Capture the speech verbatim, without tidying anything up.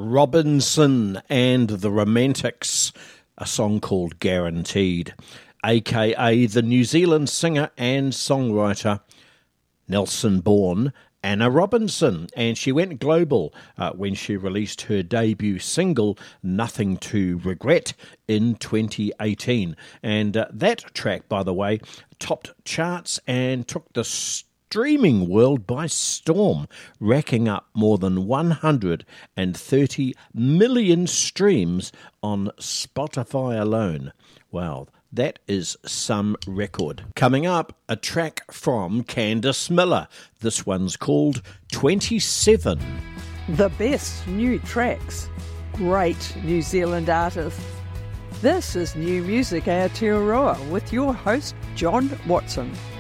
Robinson and the Romantics, a song called Guaranteed, aka the New Zealand singer and songwriter Nelson-born Anna Robinson, and she went global uh, when she released her debut single Nothing to Regret in twenty eighteen. And uh, that track, by the way, topped charts and took the streaming world by storm, racking up more than one hundred thirty million streams on Spotify alone. Wow, that is some record. Coming up, a track from Candice Miller. This one's called twenty-seven. The best new tracks. Great New Zealand artists. This is New Music Aotearoa with your host, John Watson.